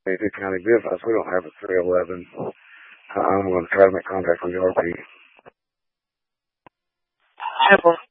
Mayfield County business. We don't have a 311. I'm going to try to make contact with the RP. I have one.